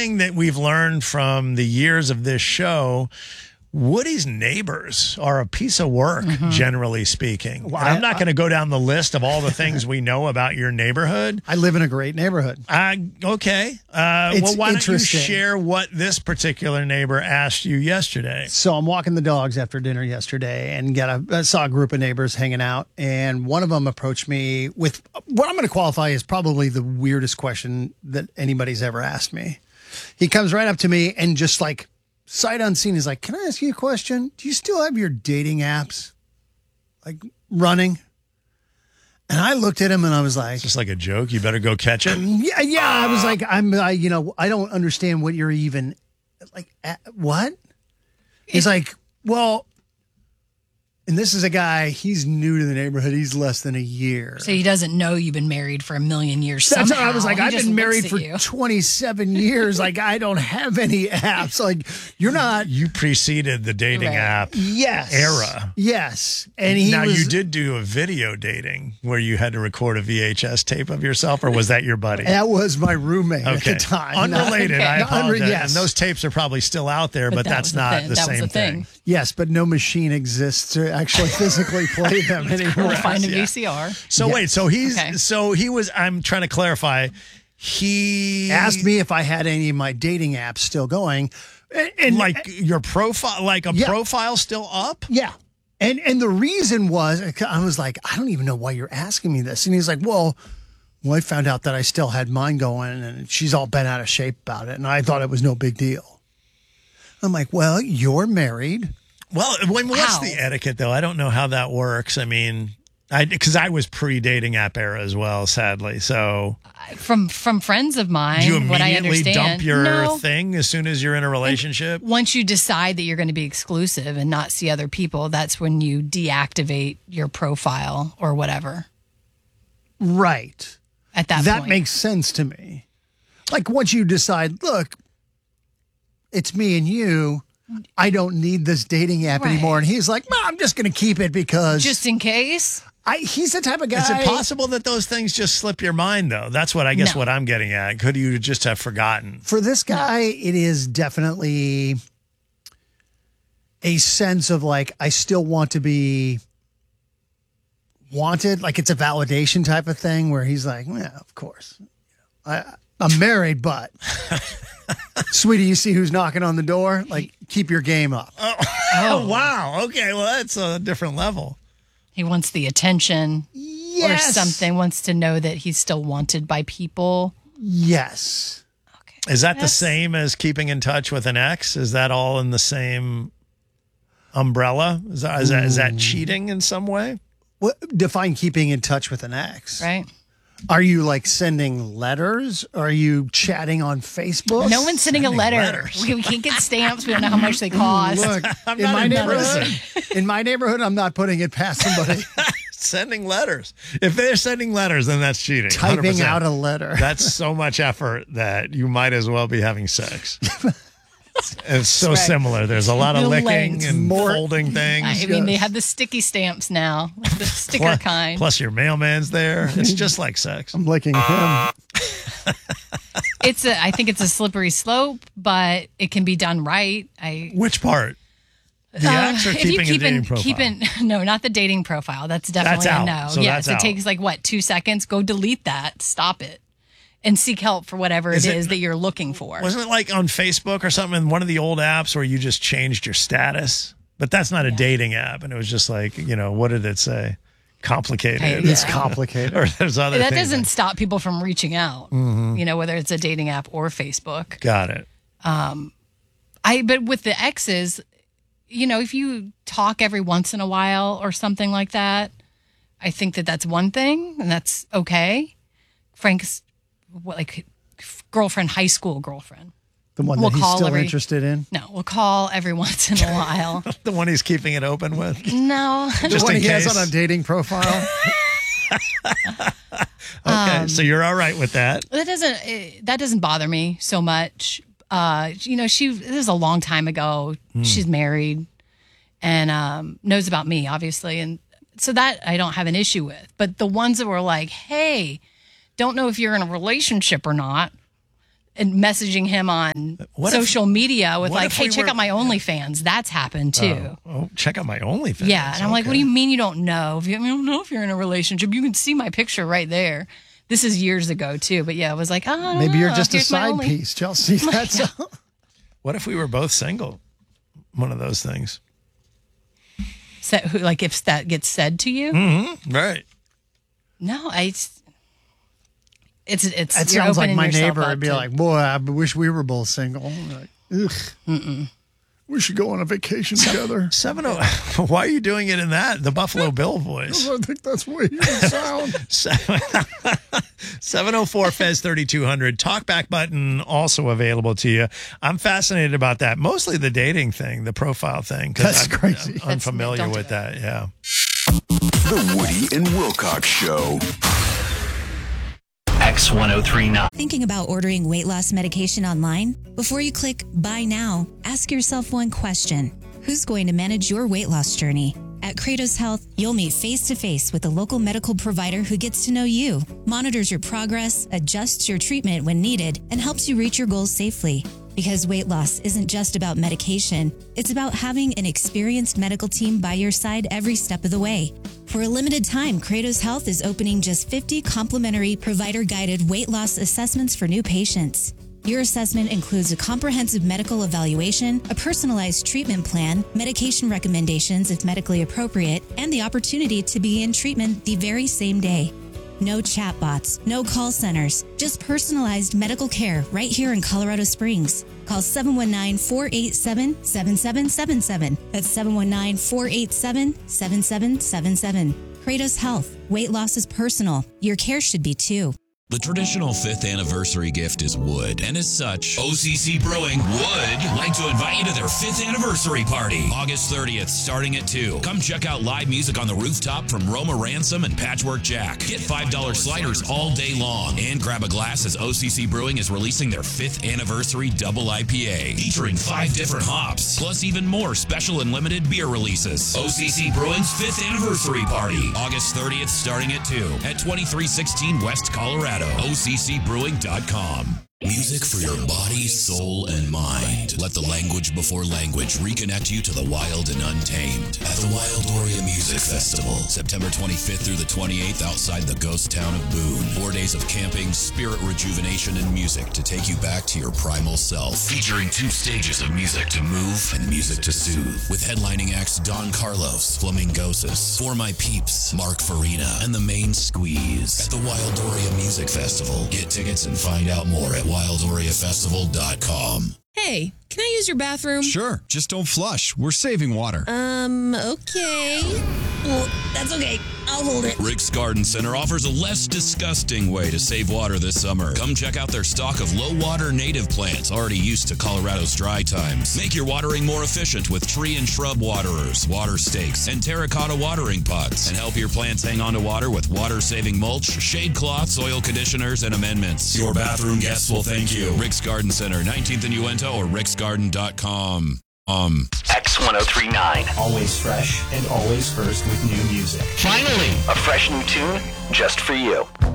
thing that we've learned from the years of this show, Woody's neighbors are a piece of work, generally speaking. Well, I'm not going to go down the list of all the things we know about your neighborhood. I live in a great neighborhood. Okay. Well, why don't you share what this particular neighbor asked you yesterday? So I'm walking the dogs after dinner yesterday and I saw a group of neighbors hanging out, and one of them approached me with what I'm going to qualify as probably the weirdest question that anybody's ever asked me. He comes right up to me and just like, sight unseen, is like, can I ask you a question? Do you still have your dating apps like running? And I looked at him and I was like, it's just like a joke. You better go catch it. Yeah. I was like, I don't understand what you're even like. What? He's like, well, and this is a guy, he's new to the neighborhood. He's less than a year. So he doesn't know you've been married for a million years. That's somehow. what I was like, I've been married for you. 27 years. Like, I don't have any apps. Like, you're not. You preceded the dating app era. Yes. And you did do a video dating where you had to record a VHS tape of yourself, or was that your buddy? That was my roommate at the time. Unrelated, I apologize. Yes. And those tapes are probably still out there, but that's not the same thing. Yes, but no machine exists to actually physically play them anymore. We'll find a VCR. So wait, he was, I'm trying to clarify, he asked me if I had any of my dating apps still going. And like your profile, like a profile still up? Yeah. And the reason was, I was like, I don't even know why you're asking me this. And he's like, well, I found out that I still had mine going, and she's all bent out of shape about it. And I thought it was no big deal. I'm like, well, you're married. Well, what's the etiquette, though? I don't know how that works. I mean, because I was pre-dating app era as well, sadly. So from friends of mine, do you what I immediately understand, dump your thing as soon as you're in a relationship? Once you decide that you're going to be exclusive and not see other people, that's when you deactivate your profile or whatever. Right. At that point. That makes sense to me. Like, once you decide, look, it's me and you, I don't need this dating app anymore. And he's like, I'm just going to keep it because... just in case? He's the type of guy... Is it possible that those things just slip your mind, though? That's what I guess what I'm getting at. Could you just have forgotten? For this guy, it is definitely a sense of like, I still want to be wanted. Like, it's a validation type of thing where he's like, yeah, of course. I'm married, but... Sweetie, you see who's knocking on the door? Like, keep your game up. Oh, wow. Okay, well, that's a different level. He wants the attention or something, wants to know that he's still wanted by people. Yes. Okay. Is that the same as keeping in touch with an ex? Is that all in the same umbrella? Is that cheating in some way? What, define keeping in touch with an ex. Right. Are you like sending letters? Are you chatting on Facebook? No one's sending a letter. We can't get stamps. We don't know how much they cost. Look, in my neighborhood, I'm not putting it past somebody. Sending letters. If they're sending letters, then that's cheating. Typing 100%. out a letter. That's so much effort that you might as well be having sex. It's so similar. There's a lot of licking and folding things. I mean, they have the sticky stamps now, the sticker kind. Plus your mailman's there. It's just like sex. I'm licking him. I think it's a slippery slope, but it can be done right. Which part? The ex or keeping a dating profile? No, not the dating profile. That's definitely a no. So yes, it takes 2 seconds. Go delete that. Stop it. And seek help for whatever it is that you're looking for. Wasn't it like on Facebook or something in one of the old apps where you just changed your status? But that's not a dating app. And it was just like, what did it say? Complicated. It's complicated. Or there's other things. That doesn't stop people from reaching out, whether it's a dating app or Facebook. Got it. But with the exes, if you talk every once in a while or something like that, I think that's one thing and that's okay. Frank's girlfriend, high school girlfriend. The one that he's still interested in? No, we'll call every once in a while. The one he's keeping it open with? No. The one he has on a dating profile? Okay, so you're all right with that. That doesn't bother me so much. This is a long time ago. She's married and knows about me, obviously. And so that I don't have an issue with. But the ones that were like, hey, don't know if you're in a relationship or not, and messaging him on social media with like, hey, check out my OnlyFans. That's happened too. Oh, check out my OnlyFans. Yeah. And I'm like, what do you mean you don't know? If you don't know if you're in a relationship, you can see my picture right there. This is years ago too. But yeah, I was like, oh, maybe you're just a side piece, Chelsea. That's What if we were both single? One of those things. So, like if that gets said to you? Mm-hmm. Right. No, it sounds like my neighbor would be like, boy, I wish we were both single. Like, ugh. We should go on a vacation together. 70. Why are you doing it in that? The Buffalo Bill voice. I think that's the way you sound. 704 Fez 3200. Talkback button also available to you. I'm fascinated about that. Mostly the dating thing, the profile thing. That's crazy. I'm unfamiliar with that. Yeah. The Woody and Wilcox Show. X1039. Thinking about ordering weight loss medication online? Before you click buy now, ask yourself one question. Who's going to manage your weight loss journey? At Kratos Health, you'll meet face-to-face with a local medical provider who gets to know you, monitors your progress, adjusts your treatment when needed, and helps you reach your goals safely. Because weight loss isn't just about medication, it's about having an experienced medical team by your side every step of the way. For a limited time, Kratos Health is opening just 50 complimentary provider-guided weight loss assessments for new patients. Your assessment includes a comprehensive medical evaluation, a personalized treatment plan, medication recommendations if medically appropriate, and the opportunity to begin treatment the very same day. No chatbots, no call centers, just personalized medical care right here in Colorado Springs. Call 719-487-7777. That's 719-487-7777. Kratos Health. Weight loss is personal. Your care should be too. The traditional 5th anniversary gift is wood, and as such, OCC Brewing would like to invite you to their 5th anniversary party, August 30th, starting at 2. Come check out live music on the rooftop from Roma Ransom and Patchwork Jack. Get $5 sliders all day long, and grab a glass as OCC Brewing is releasing their 5th anniversary double IPA, featuring 5 different hops, plus even more special and limited beer releases. OCC Brewing's 5th anniversary party, August 30th, starting at 2 at 2316 West Colorado. OCCbrewing.com. Music for your body, soul, and mind. Let the language before language reconnect you to the wild and untamed at the Wildoria Music Festival, September 25th through the 28th outside the ghost town of Boone. 4 days of camping, spirit rejuvenation, and music to take you back to your primal self. Featuring 2 stages of music to move and music to soothe. With headlining acts Don Carlos, Flamingosis, For My Peeps, Mark Farina, and The Main Squeeze. At the Wildoria Music Festival. Get tickets and find out more at WildoriaFestival.com. Hey, can I use your bathroom? Sure, just don't flush. We're saving water. Okay. Well, that's okay. I'll hold it. Rick's Garden Center offers a less disgusting way to save water this summer. Come check out their stock of low-water native plants already used to Colorado's dry times. Make your watering more efficient with tree and shrub waterers, water stakes, and terracotta watering pots. And help your plants hang on to water with water-saving mulch, shade cloths, oil conditioners, and amendments. Your bathroom guests will thank you. Rick's Garden Center, 19th and Uinta, or ricksgarden.com. X1039. Always fresh and always first with new music. Finally, a fresh new tune just for you.